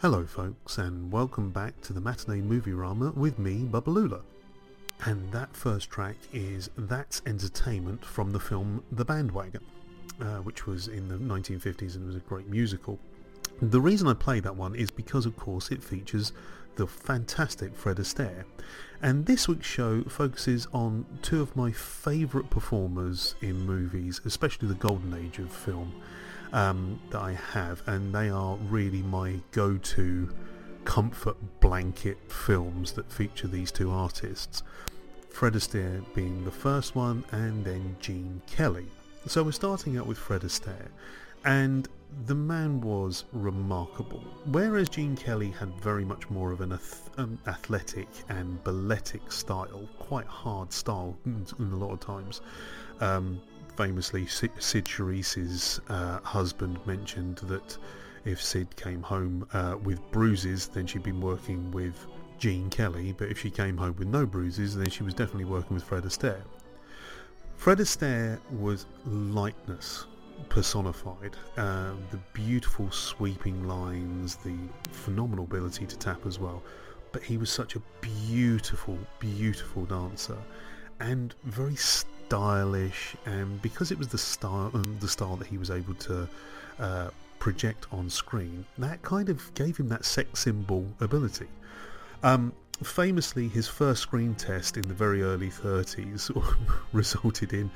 Hello folks, and welcome back to the Matinee Movie-Rama with me, Bubbalula. And that first track is That's Entertainment from the film The Bandwagon, which was in the 1950s and was a great musical. The reason I play that one is because, of course, it features the fantastic Fred Astaire. And this week's show focuses on two of my favourite performers in movies, especially the golden age of film, that I have, and they are really my go-to comfort blanket films that feature these two artists. Fred Astaire being the first one, and then Gene Kelly. So we're starting out with Fred Astaire, and the man was remarkable. Whereas Gene Kelly had very much more of an athletic and balletic style, quite hard style in a lot of times. Famously, Sid Charisse's husband mentioned that if Sid came home with bruises, then she'd been working with Gene Kelly, but if she came home with no bruises, then she was definitely working with Fred Astaire. Fred Astaire was lightness personified. The beautiful sweeping lines, the phenomenal ability to tap as well, but he was such a beautiful, beautiful dancer, and very stylish, and because it was the style that he was able to project on screen, that kind of gave him that sex symbol ability. Famously, his first screen test in the very early 30s resulted in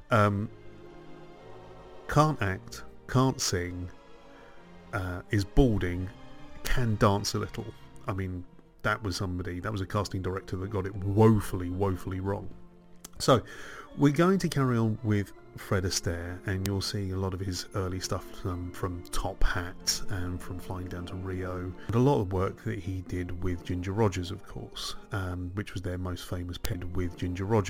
can't act, can't sing, is balding, can dance a little. I mean, that was a casting director that got it woefully wrong. So we're going to carry on with Fred Astaire, and you'll see a lot of his early stuff from Top Hat and from Flying Down to Rio, and a lot of work that he did with Ginger Rogers, of course, which was their most famous paired with Ginger Rogers.